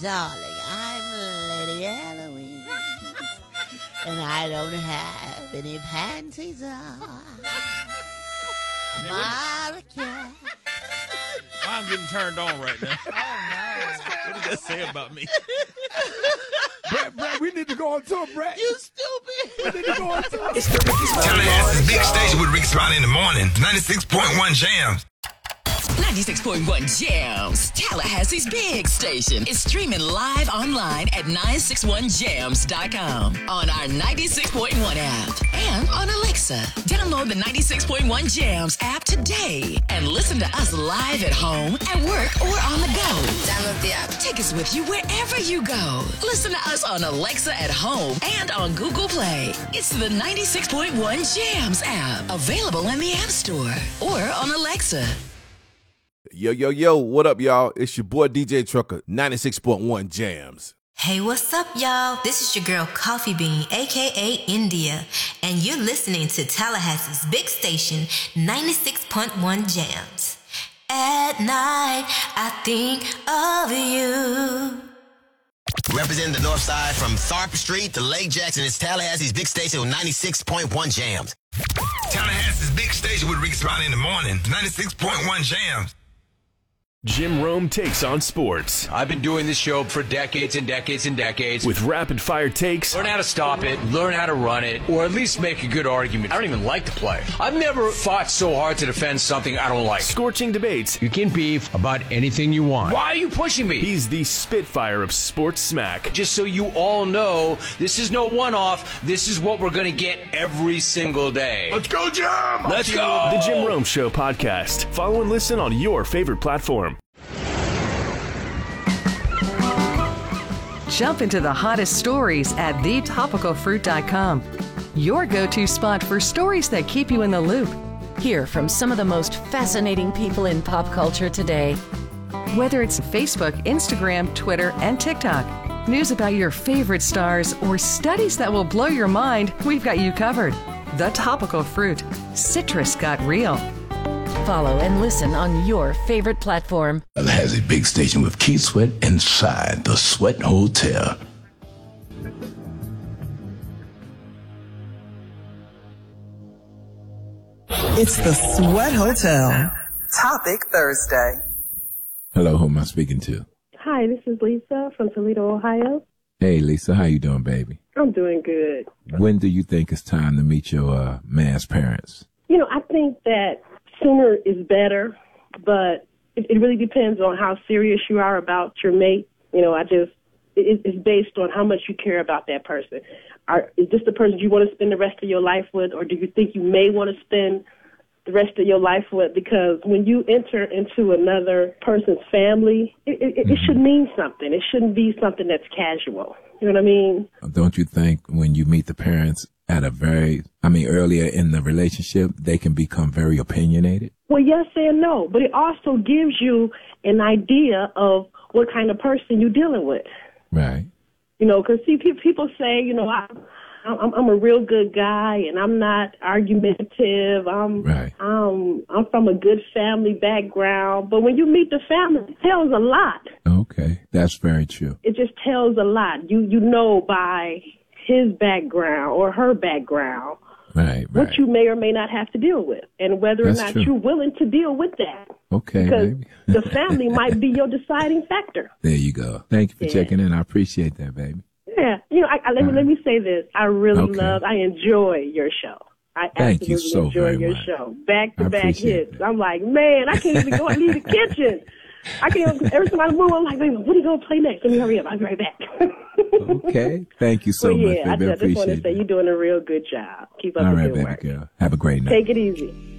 darling, I'm Lady Halloween, and I don't have any panties on. Marika. I'm getting turned on right now. Oh, no. What does that say about me? Brett, we need to go on tour, Brett. You stupid. We need to go on tour. Tallahassee's Big Station with Rick Smiley in the morning. 96.1 Jams. 96.1 Jams, Tallahassee's Big Station. Is streaming live online at 961jams.com, on our 96.1 app, and on Alexa. Download the 96.1 Jams app today and listen to us live at home, at work, or on the go. Download the app. Take us with you wherever you go. Listen to us on Alexa at home and on Google Play. It's the 96.1 Jams app, available in the App Store or on Alexa. Yo, what up, y'all? It's your boy DJ Trucker, 96.1 Jams. Hey, what's up, y'all? This is your girl Coffee Bean, aka India, and you're listening to Tallahassee's Big Station, 96.1 Jams. At night, I think of you. Representing the North Side from Tharp Street to Lake Jackson, it's Tallahassee's Big Station with 96.1 Jams. Tallahassee's Big Station with Rick Smiley in the morning. 96.1 Jams. Jim Rome takes on sports. I've been doing this show for decades and decades and decades. With rapid-fire takes. Learn how to stop it, learn how to run it, or at least make a good argument. I don't even like to play. I've never fought so hard to defend something I don't like. Scorching debates. You can beef about anything you want. Why are you pushing me? He's the Spitfire of sports smack. Just so you all know, this is no one-off. This is what we're going to get every single day. Let's go, Jim! Let's go! The Jim Rome Show podcast. Follow and listen on your favorite platform. Jump into the hottest stories at thetopicalfruit.com. Your go-to spot for stories that keep you in the loop. Hear from some of the most fascinating people in pop culture today. Whether it's Facebook, Instagram, Twitter, and TikTok, news about your favorite stars, or studies that will blow your mind, we've got you covered. The Topical Fruit. Citrus got real. Follow and listen on your favorite platform. Has a big station with Keith Sweat inside the Sweat Hotel. It's the Sweat Hotel. Topic Thursday. Hello, who am I speaking to? Hi, this is Lisa from Toledo, Ohio. Hey, Lisa, how you doing, baby? I'm doing good. When do you think it's time to meet your man's parents? You know, I think that sooner is better, but it really depends on how serious you are about your mate. You know, it's based on how much you care about that person. Is this the person you want to spend the rest of your life with, or do you think you may want to spend the rest of your life with? Because when you enter into another person's family, it should mean something. It shouldn't be something that's casual. You know what I mean? Don't you think when you meet the parents at earlier in the relationship, they can become very opinionated? Well, yes and no, but it also gives you an idea of what kind of person you're dealing with. Right. You know, because see, people say, you know, I'm a real good guy and I'm not argumentative. I'm from a good family background. But when you meet the family, it tells a lot. Okay, that's very true. It just tells a lot. You know by his background or her background what you may or may not have to deal with, and whether or not you're willing to deal with that. Okay, because the family might be your deciding factor. There you go. Thank you for checking in. I appreciate that, baby. Yeah, you know, let me say this. I really I enjoy your show. I Thank you so enjoy very your much. show. Back-to-back hits. I'm like, man, I can't even go and leave the kitchen. I can't. Every time I move, I'm like, what are you gonna play next? Let me hurry up. I'll be right back. Okay. Thank you so much, baby. I just want to say you're doing a real good job. Keep up the good work. All right, baby girl. Have a great night. Take it easy.